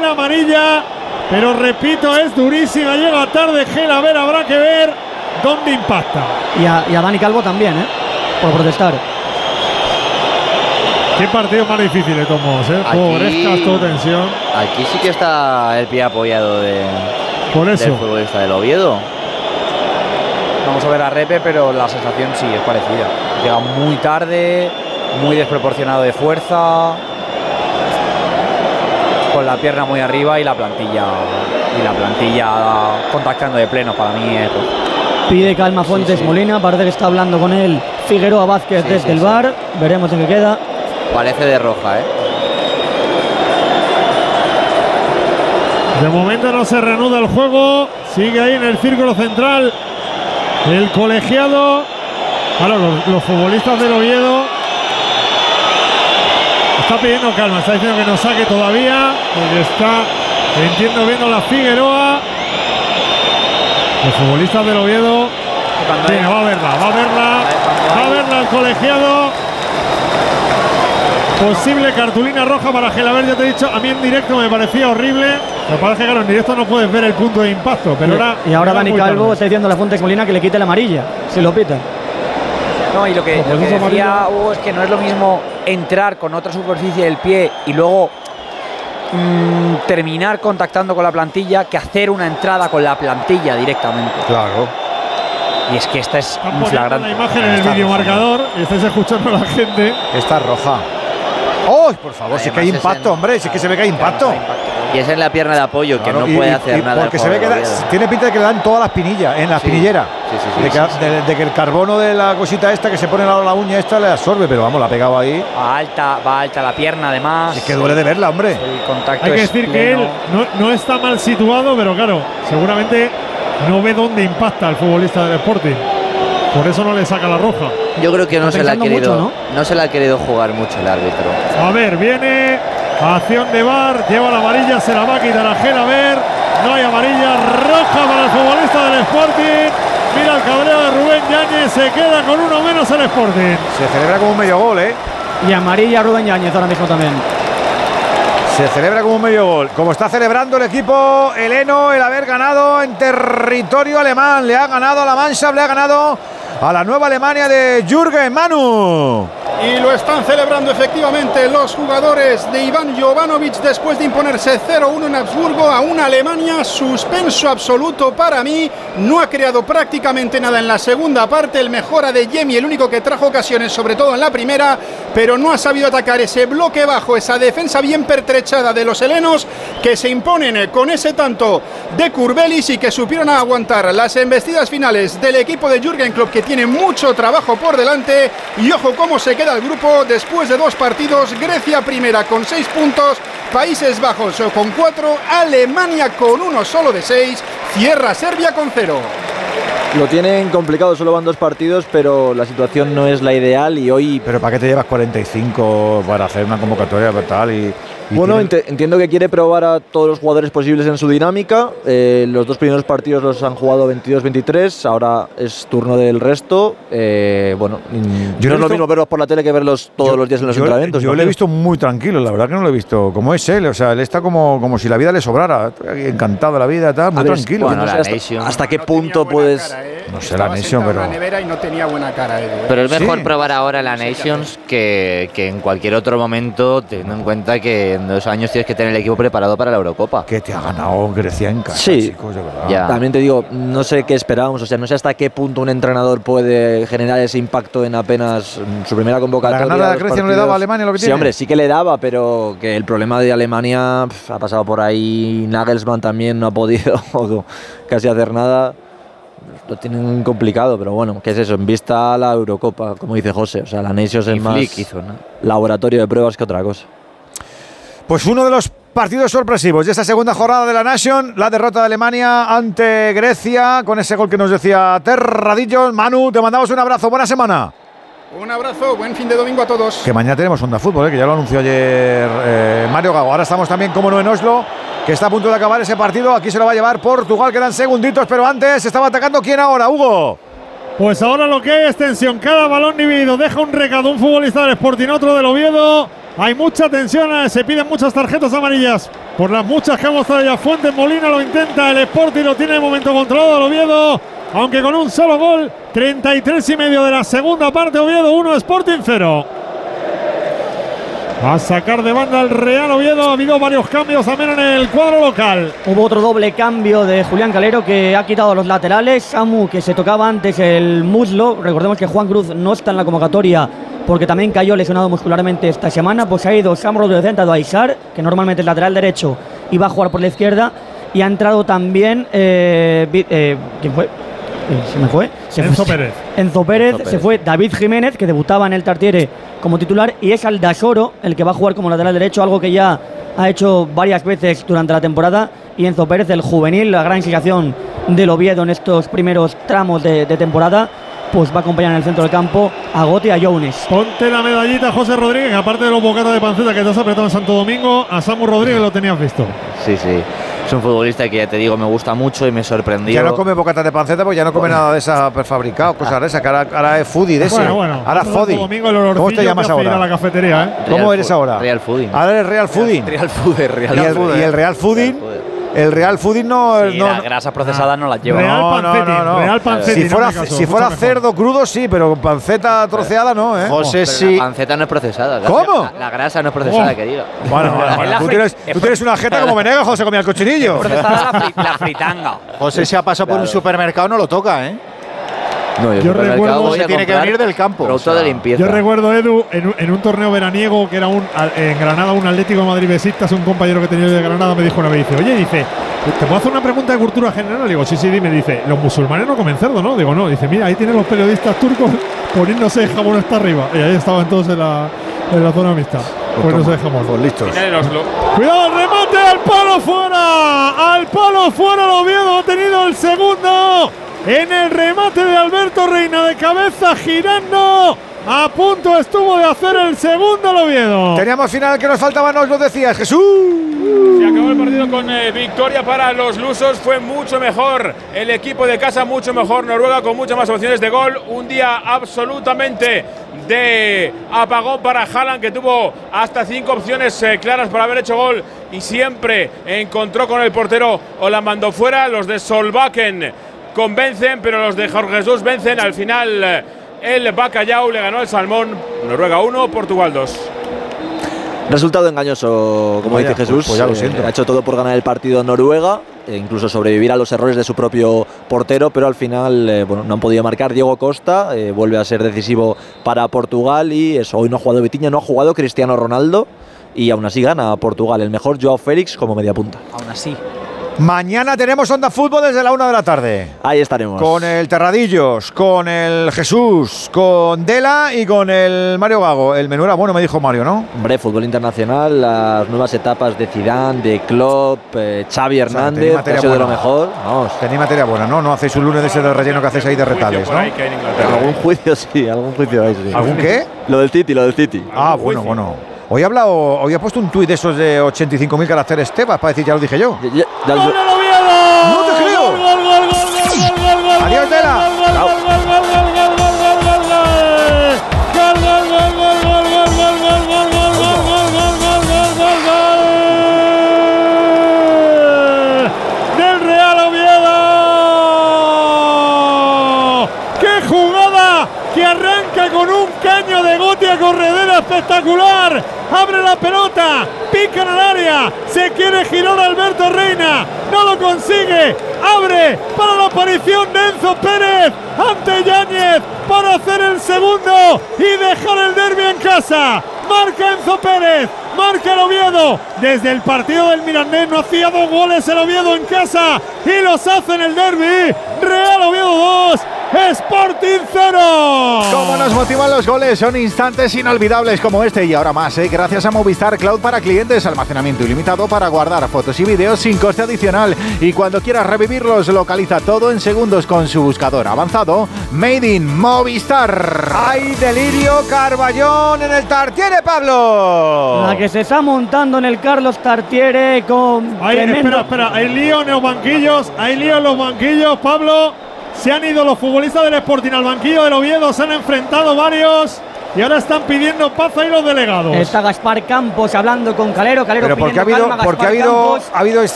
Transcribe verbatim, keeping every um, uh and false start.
la amarilla, pero repito, es durísima, llega tarde Gelaber, habrá que ver dónde impacta. Y a, y a Dani Calvo también, ¿eh? Por protestar. Qué partido más difícil de Tomos, ¿eh? Pobrescas, todo tensión. Aquí sí que está el pie apoyado de, Por eso. del futbolista del Oviedo. Vamos a ver a Repe, pero la sensación sí es parecida. Llega muy tarde, muy desproporcionado de fuerza, con la pierna muy arriba y la plantilla y la plantilla contactando de pleno. Para mí es... Pide calma Fuentes sí, sí. Molina, parece que está hablando con él Figueroa Vázquez sí, desde sí, el V A R. Sí. Veremos en qué queda. Parece de roja, ¿eh? De momento no se reanuda el juego. Sigue ahí en el círculo central el colegiado. Claro, los, los futbolistas del Oviedo. Está pidiendo calma, está diciendo que no saque todavía, porque está, entiendo, viendo la Figueroa. Los futbolistas del Oviedo. Venga, va a verla, va a verla. Va a verla el colegiado. Posible cartulina roja para Gelaber, ya te he dicho, a mí en directo me parecía horrible. Me parece que claro, en directo no puedes ver el punto de impacto, pero y, ahora. Y ahora Dani Calvo está diciendo a la Fuentes Molina que le quite la amarilla, si lo pita. No, y lo que, lo que decía Hugo es que no es lo mismo entrar con otra superficie del pie y luego mmm, terminar contactando con la plantilla que hacer una entrada con la plantilla directamente. Claro. Y es que esta es un flagrante. La imagen en el videomarcador y estáis escuchando a la gente. Está roja. ¡Oh, por favor! Si sí que hay impacto, en, hombre, si sí que se ve que hay impacto. Y es en la pierna de apoyo, que claro, no y, puede y, hacer y nada. Porque se ve que da, tiene pinta de que le dan todas las pinillas, en la sí, espinillera. Sí, sí, sí, de, que, sí, sí. De, de que el carbono de la cosita esta que se pone a la uña esta le absorbe, pero vamos, la ha pegado ahí. Va alta, va alta la pierna además. Es que duele de verla, hombre. El contacto hay que es decir pleno. Que él no, no está mal situado, pero claro, seguramente no ve dónde impacta el futbolista del Sporting. Por eso no le saca la roja. Yo creo que no se, la ha querido, mucho, ¿no? no se la ha querido jugar mucho el árbitro. A ver, viene acción de V A R, lleva la amarilla, se la va a quitar a Gelaber. No hay amarilla, roja para el futbolista del Sporting. Mira el cabreo de Rubén Yáñez, se queda con uno menos el Sporting. Se celebra como un medio gol, ¿eh? Y amarilla Rubén Yáñez ahora mismo también. Se celebra como un medio gol. Como está celebrando el equipo heleno el haber ganado en territorio alemán. Le ha ganado a la Mannschaft, le ha ganado a la nueva Alemania de Jürgen Manu. Y lo están celebrando efectivamente los jugadores de Iván Jovanovic después de imponerse cero uno en Habsburgo a una Alemania. Suspenso absoluto para mí. No ha creado prácticamente nada en la segunda parte. El mejor Adeyemi, el único que trajo ocasiones, sobre todo en la primera, pero no ha sabido atacar ese bloque bajo, esa defensa bien pertrechada de los helenos, que se imponen con ese tanto de Kurbelis y que supieron aguantar las embestidas finales del equipo de Jürgen Klopp, que tiene mucho trabajo por delante. Y ojo cómo se queda el grupo después de dos partidos. Grecia primera con seis puntos, Países Bajos con cuatro, Alemania con uno solo de seis, cierra Serbia con cero. Lo tienen complicado, solo van dos partidos, pero la situación no es la ideal y hoy... Pero ¿para qué te llevas cuarenta y cinco para hacer una convocatoria tal y... Y bueno, tiene... entiendo que quiere probar a todos los jugadores posibles en su dinámica. Eh, los dos primeros partidos los han jugado veintidós veintitrés, ahora es turno del resto. Eh, bueno, yo no es lo mismo verlos por la tele que verlos todos yo, los días en los yo, entrenamientos. Yo le he visto muy tranquilo, la verdad que no lo he visto como es él. O sea, él está como, como si la vida le sobrara. Encantado de la vida, tal, muy ver, tranquilo. Bueno, no sé hasta, ¿Hasta qué no punto puedes...? Cara, ¿eh? No sé la Nation, pero... En la nevera y no tenía buena cara, Edu, ¿eh? Pero es mejor sí. probar ahora la Nations que, que en cualquier otro momento, teniendo en cuenta que en dos años tienes que tener el equipo preparado para la Eurocopa. Que te ha ganado Grecia en casa, sí. chicos, de verdad. Ya. También te digo, no sé qué esperábamos, o sea, no sé hasta qué punto un entrenador puede generar ese impacto en apenas su primera convocatoria. ¿La ganada de Grecia no le daba a Alemania lo que tiene? Sí, hombre, sí que le daba, pero que el problema de Alemania pff, ha pasado por ahí. Nagelsmann también no ha podido casi hacer nada. Lo tienen complicado, pero bueno, ¿qué es eso? En vista a la Eurocopa, como dice José, o sea, la Nations es más hizo, ¿no? laboratorio de pruebas que otra cosa. Pues uno de los partidos sorpresivos de esta segunda jornada de la Nation, la derrota de Alemania ante Grecia, con ese gol que nos decía Terradillo. Manu, te mandamos un abrazo, buena semana. Un abrazo, buen fin de domingo a todos. Que mañana tenemos Onda Fútbol, ¿eh? Que ya lo anunció ayer eh, Mario Gago. Ahora estamos también, como no, en Oslo, que está a punto de acabar ese partido. Aquí se lo va a llevar Portugal, quedan segunditos, pero antes estaba atacando. ¿Quién ahora, Hugo? Pues ahora lo que hay es tensión. Cada balón dividido deja un recado, un futbolista del Sporting, otro del Oviedo. Hay mucha tensión, se piden muchas tarjetas amarillas por las muchas que ha mostrado ya Fuentes. Molina lo intenta, el Sporting lo tiene de momento controlado el Oviedo, aunque con un solo gol. treinta y tres y medio de la segunda parte, Oviedo uno, Sporting cero. A sacar de banda el Real Oviedo. Ha habido varios cambios también en el cuadro local. Hubo otro doble cambio de Julián Calero, que ha quitado los laterales. Samu, que se tocaba antes el muslo. Recordemos que Juan Cruz no está en la convocatoria porque también cayó lesionado muscularmente esta semana. Pues ha ido Samu Rodríguez, ha entrado Aisar, que normalmente es lateral derecho y va a jugar por la izquierda. Y ha entrado también eh, eh, ¿quién fue? Se me fue. Se Enzo fue, Pérez. Enzo Pérez. Enzo Pérez. Se fue David Jiménez, que debutaba en el Tartiere como titular, y es Aldasoro el que va a jugar como lateral derecho, algo que ya ha hecho varias veces durante la temporada. Y Enzo Pérez, el juvenil, la gran sensación del Oviedo en estos primeros tramos de, de temporada, pues va a acompañar en el centro del campo a Gote y a Younes. Ponte la medallita, José Rodríguez, aparte de los bocatas de panceta que te has apretado en Santo Domingo, a Samu Rodríguez lo tenías visto. Sí, sí. Es un futbolista que ya te digo, me gusta mucho y me sorprendió. Ya no come bocatas de panceta, pues ya no come nada de esas prefabricadas, cosas de esas, que ahora, ahora es foodie de ese. Bueno, bueno. Ahora es Santo foodie. Domingo, el olorcillo ¿Cómo te llamas que hace ir a la ahora? cafetería, ¿eh? ¿Cómo Real eres Fu- ahora? Real Fooding. Ahora eres Real Fooding. Real Food, Real Y el, Food. y el Real Fooding, Real Food. el Real Fooding no, Sí, no, las grasas procesadas no las lleva. Real no, no, Pancetti, no, no. Real Pancetti, Si no fuera, me caso, si fuera mucho mejor. cerdo crudo sí, pero panceta troceada no, ¿eh? José, Pero sí. La panceta no es procesada. la- ¿Cómo? La, la grasa no es procesada, Oh. que diga. Bueno, bueno, Es bueno, la tú, fri- tienes, es tú tienes una jeta como Venegas, José, comía el cochinillo. Procesada la, fri- la fritanga. José se ha pasado por un Claro. supermercado, no lo toca, ¿eh? No, Yo supermercado recuerdo- voy Se a tiene que comprar venir del campo, Producto o sea, de limpieza. Yo recuerdo, Edu, en un, en un torneo veraniego que era un, a- en Granada, un Atlético de Madrid Besiktas, un compañero que tenía yo de Granada me dijo una vez, dice, oye, dice, ¿te puedo hacer una pregunta de cultura general? Digo, sí, sí, dime. Dice, los musulmanes no comen cerdo, ¿no? Digo, no. Dice, mira, ahí tienen los periodistas turcos poniéndose el jamón hasta arriba. Y ahí estaban todos en la, en la zona mixta, poniéndose el jamón. Pues listos. Cuidado, el remate al palo fuera. Al palo fuera, el Oviedo ha tenido el segundo. En el remate de Alberto Reina de cabeza girando. A punto estuvo de hacer el segundo el Oviedo. Teníamos final que nos faltaba, nos lo decías, Jesús. Se acabó el partido con eh, victoria para los lusos. Fue mucho mejor el equipo de casa, mucho mejor Noruega, con muchas más opciones de gol. Un día absolutamente de apagón para Haaland, que tuvo hasta cinco opciones eh, claras para haber hecho gol y siempre encontró con el portero o la mandó fuera. Los de Solbakken convencen, pero los de Jorge Jesús vencen. Al final eh, el Bacalhau le ganó al Salmón. Noruega uno, Portugal dos. Resultado engañoso, como Vaya, dice Jesús. pues ya lo Eh, siento. ha hecho todo por ganar el partido Noruega, e incluso sobrevivir a los errores de su propio portero, pero al final eh, bueno, no han podido marcar. Diego Costa eh, vuelve a ser decisivo para Portugal y eso, hoy no ha jugado Vitinha, no ha jugado Cristiano Ronaldo y aún así gana Portugal. El mejor Joao Félix como media punta. Aún así. Mañana tenemos Onda Fútbol desde la una de la tarde. Ahí estaremos. Con el Terradillos, con el Jesús, con Dela y con el Mario Gago. El menú era bueno, me dijo Mario, ¿no? Hombre, fútbol internacional, las nuevas etapas de Zidane, de Klopp, eh, Xavi O sea, tenéis Hernández, que materia ha sido de lo buena. mejor. Vamos. Tenéis materia buena, ¿no? No hacéis un lunes de ese de relleno que hacéis ahí de retales, ¿no? Algún juicio sí, algún juicio hay, sí. ¿Algún qué? Lo del City, lo del City. Ah, bueno, bueno. Hoy he hablado, hoy he puesto un tuit de esos de ochenta y cinco mil caracteres Tebas para decir, ya lo dije yo. Ya- ya- ya- ¡Gol del Oviedo! ¡No te creo! ¡Gol, gol, gol, gol, gol, gol, gol! Adiós, Dela. ¡Gol, gol, Chao. gol, gol, gol, gol, gol, gol, gol, gol, gol! ¡Gol, gol, gol, gol, gol, gol, gol, gol, gol, gol, gol, gol, gol, gol, gol, gol! ¡Del Real Oviedo! ¡Qué jugada! Que arranca con un caño de Gote a corredera espectacular. Abre la pelota, pica en el área, se quiere girar Alberto Reina, no lo consigue. Abre para la aparición de Enzo Pérez ante Yáñez para hacer el segundo y dejar el derbi en casa. Marca Enzo Pérez, marca el Oviedo. Desde el partido del Mirandés no hacía dos goles el Oviedo en casa y los hace en el derbi. Real Oviedo dos, Sporting cero. Cómo nos motivan los goles, son instantes inolvidables como este y ahora más, ¿eh? Gracias a Movistar Cloud para clientes, almacenamiento ilimitado para guardar fotos y vídeos sin coste adicional y cuando quieras revivirlos localiza todo en segundos con su buscador avanzado Made in Movistar. ¡Hay delirio Carballón en el Tartiere, Pablo! La que se está montando en el Carlos Tartiere con Hay, tremendo- espera, espera, hay lío en los banquillos, hay lío en los banquillos, Pablo. Se han ido los futbolistas del Sporting al banquillo del Oviedo, se han enfrentado varios. y ahora están pidiendo paz ahí los delegados. Está Gaspar Campos hablando con Calero. Calero Pero porque ha pidiendo habido, calma, porque ha Gaspar habido, Campos. ha habido